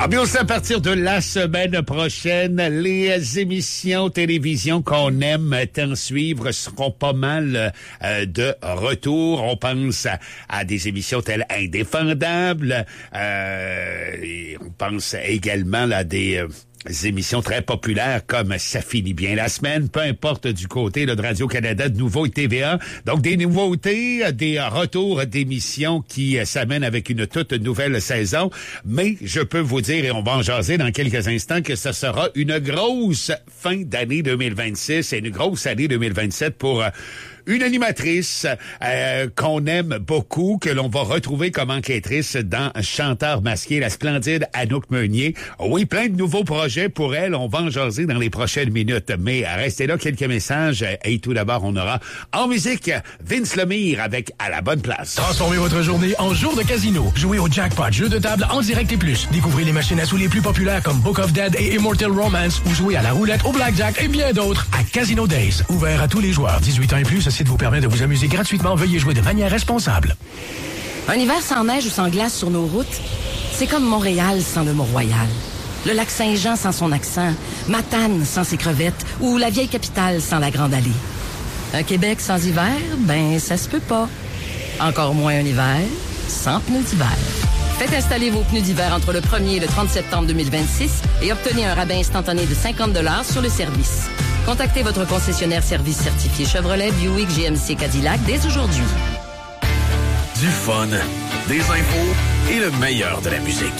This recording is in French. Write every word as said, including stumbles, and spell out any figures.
Ah bien, c'est à partir de la semaine prochaine, les émissions télévision qu'on aime tant suivre seront pas mal euh, de retour. On pense à, à des émissions telles Indéfendables. Euh, et on pense également à des... Euh, émissions très populaires comme Ça finit bien la semaine, peu importe du côté là, de Radio-Canada, de Nouveau et T V A. Donc, des nouveautés, des retours d'émissions qui euh, s'amènent avec une toute nouvelle saison. Mais je peux vous dire, et on va en jaser dans quelques instants, que ce sera une grosse fin d'année deux mille vingt-six et une grosse année deux mille vingt-sept pour... Euh, une animatrice euh, qu'on aime beaucoup, que l'on va retrouver comme enquêtrice dans Chanteur masqué, la splendide Anouk Meunier. Oui, plein de nouveaux projets pour elle. On va en jaser dans les prochaines minutes. Mais restez là, quelques messages. Et tout d'abord, on aura en musique Vince Lemire avec À la bonne place. Transformez votre journée en jour de casino. Jouez au jackpot, jeu de table en direct et plus. Découvrez les machines à sous les plus populaires comme Book of Dead et Immortal Romance ou jouez à la roulette, au blackjack et bien d'autres à Casino Days. Ouvert à tous les joueurs. dix-huit ans et plus, ceci vous permet de vous amuser gratuitement. Veuillez jouer de manière responsable. Un hiver sans neige ou sans glace sur nos routes, c'est comme Montréal sans le Mont-Royal. Le lac Saint-Jean sans son accent, Matane sans ses crevettes ou la vieille capitale sans la Grande Allée. Un Québec sans hiver, ben ça se peut pas. Encore moins un hiver sans pneus d'hiver. Faites installer vos pneus d'hiver entre le premier et le trente septembre deux mille vingt-six et obtenez un rabais instantané de cinquante dollars sur le service. Contactez votre concessionnaire service certifié Chevrolet, Buick, G M C, Cadillac dès aujourd'hui. Du fun, des infos et le meilleur de la musique.